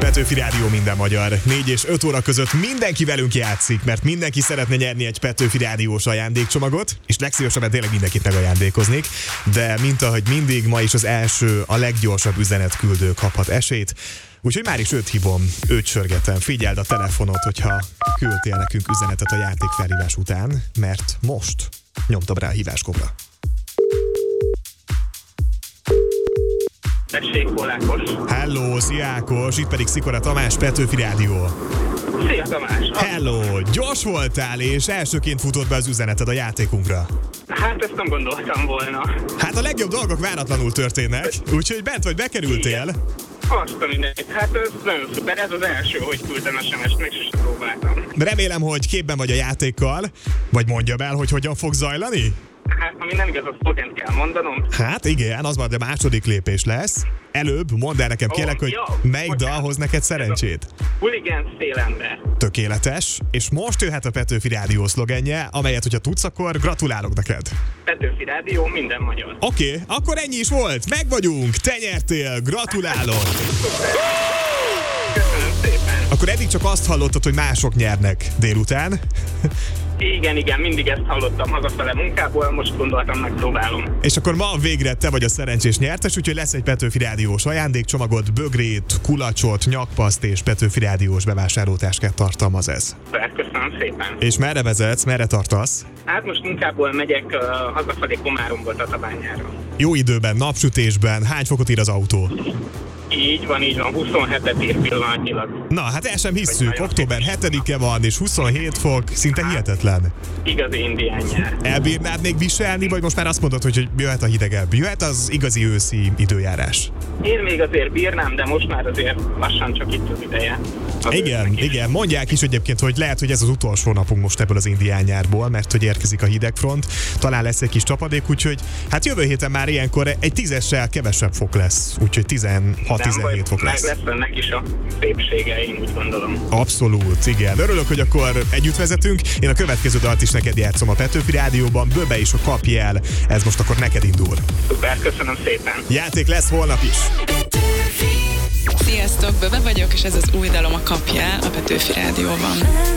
Petőfi Rádió minden magyar. 4 és 5 óra között mindenki velünk játszik, mert mindenki szeretne nyerni egy Petőfi Rádiós ajándékcsomagot, és legszívesebben tényleg mindenkit megajándékoznék, de mint ahogy mindig, ma is az első, a leggyorsabb üzenetküldő kaphat esélyt. Úgyhogy már is őt hívom, őt sörgetem. Figyeld a telefonot, hogyha küldtél nekünk üzenetet a játékfelhívás után, mert most nyomtam rá a hívásgombra. Tessék, Ákos. Hello, szia Ákos, itt pedig Szikora Tamás, Petőfi Rádió. Szia Tamás. Hello, gyors voltál és elsőként futott be az üzeneted a játékunkra. Hát ezt nem gondoltam volna. Hát a legjobb dolgok váratlanul történnek, úgyhogy bent vagy, bekerültél. Igen. Azt a mindegy. Hát ez nagyon szuper, ez az első, hogy küldtem SMS-t, még sosem próbáltam. Remélem, hogy képben vagy a játékkal, vagy mondjam el, hogy hogyan fog zajlani? Hát, ami nem igaz, a szlogent kell mondanom. Hát igen, az majd a második lépés lesz. Előbb mondd el nekem, kérlek, hogy melyik dal hoz neked szerencsét. Huligán szélember. Tökéletes, és most jöhet a Petőfi Rádió szlogenje, amelyet, hogyha tudsz, akkor gratulálok neked. Petőfi Rádió, minden magyar. Oké, akkor ennyi is volt, meg vagyunk, te nyertél, gratulálok! Köszönöm szépen. Akkor eddig csak azt hallottad, hogy mások nyernek délután. Igen, mindig ezt hallottam hazafele munkából, most gondoltam, megpróbálom. És akkor ma végre te vagy a szerencsés nyertes, úgyhogy lesz egy Petőfi Rádiós ajándékcsomagod, bögrét, kulacsot, nyakpaszt és Petőfi Rádiós bevásárlótáskát tartalmaz ez. Köszönöm szépen. És merre vezetsz, merre tartasz? Hát most munkából megyek hazafelé Komáromból Tatabányára. Jó időben, napsütésben, hány fokot ír az autó? Így van, 27-et ír pillanatnyilag. Na, hát el sem hisszük, október 7-e van, és 27 fok, szinte hihetetlen. Igazi indián nyár. Elbírnád még viselni, vagy most már azt mondod, hogy jöhet a hidegebb, jöhet az igazi őszi időjárás? Én még azért bírnám, de most már azért lassan csak itt az ideje. Igen, mondják is egyébként, hogy lehet, hogy ez az utolsó napunk most ebből az indián nyárból, mert hogy érkezik a hidegfront, talán lesz egy kis csapadék, úgyhogy hát jövő héten már ilyenkor egy 10-essel kevesebb fok lesz, úgyhogy 16-17 fok lesz. Meg lesz ennek is a szépsége, én úgy gondolom. Abszolút, igen. Örülök, hogy akkor együtt vezetünk. Én a következő dalt is neked játszom a Petőfi Rádióban, Böbe és a Kapjel. Ez most akkor neked indul. Szuper, köszönöm szépen. Játék lesz holnap is. Sziasztok, Böbe vagyok, és ez az új dalom a Kapjál a Petőfi Rádióban.